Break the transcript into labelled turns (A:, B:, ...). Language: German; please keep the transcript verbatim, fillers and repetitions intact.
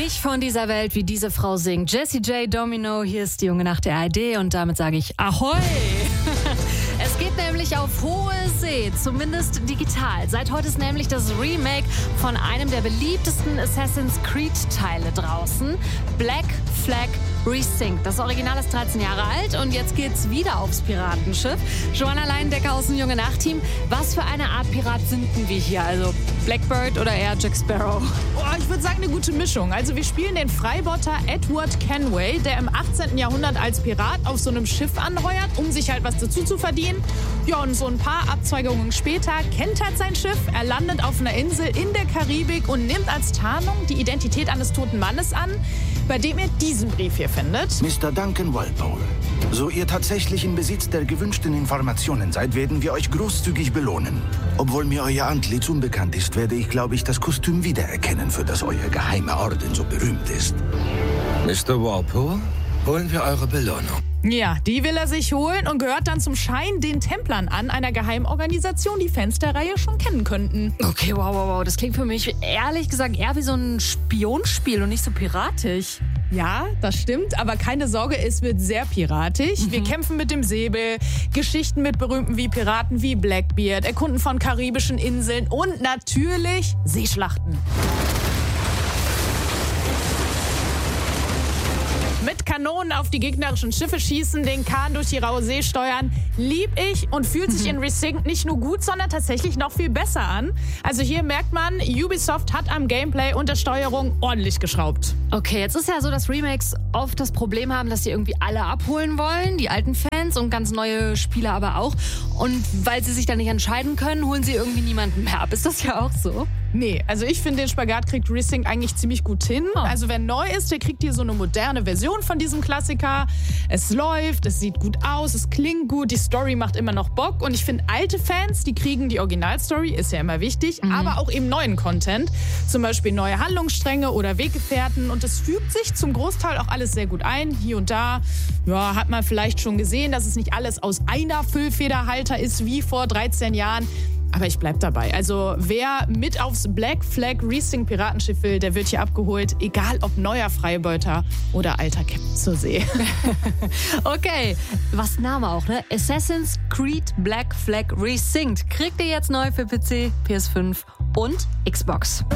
A: Nicht von dieser Welt, wie diese Frau singt. Jessie J. Domino, hier ist die Junge Nacht der A R D und damit sage ich Ahoi! Es geht nämlich auf hohe See, zumindest digital. Seit heute ist nämlich das Remake von einem der beliebtesten Assassin's Creed-Teile draußen. Black Flag Resynced. Das Original ist dreizehn Jahre alt und jetzt geht's wieder aufs Piratenschiff. Joanna Leindecker aus dem Junge Nacht-Team. Was für eine Art Pirat sind denn wir hier? Also Blackbird oder eher Jack Sparrow?
B: Oh, ich würde sagen, eine gute Mischung. Also wir spielen den Freibeuter Edward Kenway, der im achtzehnten Jahrhundert als Pirat auf so einem Schiff anheuert, um sich halt was dazu zu verdienen. Ja, und so ein paar Abzweigungen später kentert sein Schiff. Er landet auf einer Insel in der Karibik und nimmt als Tarnung die Identität eines toten Mannes an, bei dem er diesen Brief hier findet.
C: Mister Duncan Walpole, so ihr tatsächlich in Besitz der gewünschten Informationen seid, werden wir euch großzügig belohnen. Obwohl mir euer Antlitz unbekannt ist, werde ich, glaube ich, das Kostüm wiedererkennen, für das euer geheimer Orden so berühmt ist.
D: Mister Walpole, holen wir eure Belohnung.
B: Ja, die will er sich holen und gehört dann zum Schein den Templern an, einer Geheimorganisation, die Fans der Reihe schon kennen könnten.
A: Okay, wow, wow, wow. Das klingt für mich ehrlich gesagt eher wie so ein Spionspiel und nicht so piratisch.
B: Ja, das stimmt, aber keine Sorge, es wird sehr piratisch. Mhm. Wir kämpfen mit dem Säbel, Geschichten mit Berühmten wie Piraten wie Blackbeard, Erkunden von karibischen Inseln und natürlich Seeschlachten. Mit Kanonen auf die gegnerischen Schiffe schießen, den Kahn durch die raue See steuern, lieb ich und fühlt sich in Resynced nicht nur gut, sondern tatsächlich noch viel besser an. Also hier merkt man, Ubisoft hat am Gameplay und der Steuerung ordentlich geschraubt.
A: Okay, jetzt ist ja so, dass Remakes oft das Problem haben, dass sie irgendwie alle abholen wollen, die alten Fans und ganz neue Spieler aber auch. Und weil sie sich dann nicht entscheiden können, holen sie irgendwie niemanden mehr ab. Ist das ja auch so?
B: Nee, also ich finde, den Spagat kriegt Resynced eigentlich ziemlich gut hin. Oh. Also wer neu ist, der kriegt hier so eine moderne Version von diesem Klassiker. Es läuft, es sieht gut aus, es klingt gut, die Story macht immer noch Bock. Und ich finde, alte Fans, die kriegen die Originalstory, ist ja immer wichtig, mhm. aber auch eben neuen Content. Zum Beispiel neue Handlungsstränge oder Weggefährten. Und es fügt sich zum Großteil auch alles sehr gut ein. Hier und da ja, hat man vielleicht schon gesehen, dass es nicht alles aus einer Füllfederhalter ist wie vor dreizehn Jahren. Aber ich bleib dabei. Also wer mit aufs Black Flag Resynced Piratenschiff will, der wird hier abgeholt. Egal ob neuer Freibeuter oder alter Captain zur See.
A: Okay, was Name auch, ne? Assassin's Creed Black Flag Resynced. Kriegt ihr jetzt neu für P C, P S fünf und Xbox.